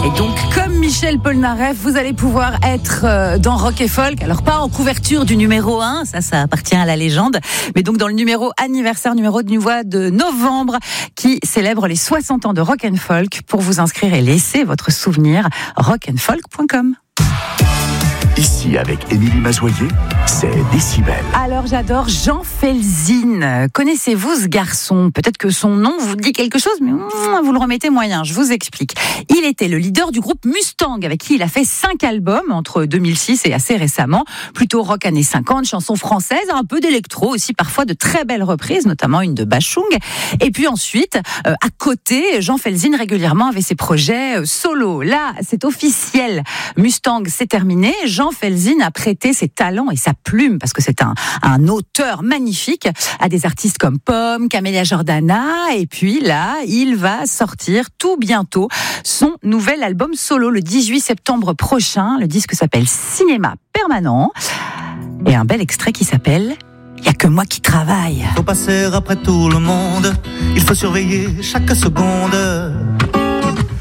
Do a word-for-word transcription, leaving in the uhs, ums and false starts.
Et donc, comme Michel Polnareff, vous allez pouvoir être euh, dans Rock et Folk. Alors, pas en couverture du numéro un, ça, ça appartient à la légende, mais donc dans le numéro anniversaire, numéro de voix de novembre, qui célèbre les soixante ans de Rock and Folk. Pour vous inscrire et laisser votre souvenir, rock and folk point com. Ici, avec Émilie Mazoyer, c'est Décibel. Alors, j'adore Jean Felzin. Connaissez-vous ce garçon ? Peut-être que son nom vous dit quelque chose, mais vous le remettez moyen. Je vous explique. Il était le leader du groupe Mustang, avec qui il a fait cinq albums entre deux mille six et assez récemment. Plutôt rock années cinquante, chansons françaises, un peu d'électro aussi, parfois de très belles reprises, notamment une de Bachung. Et puis ensuite, euh, à côté, Jean Felzin régulièrement avait ses projets euh, solo. Là, c'est officiel. Mustang, c'est terminé. Jean Felzin a prêté ses talents et sa plume, parce que c'est un, un auteur magnifique, à des artistes comme Pomme, Camélia Jordana, et puis là, il va sortir tout bientôt son nouvel album solo le dix-huit septembre prochain. Le disque s'appelle Cinéma Permanent, et un bel extrait qui s'appelle « Y a que moi qui travaille ». Faut passer après tout le monde, il faut surveiller chaque seconde.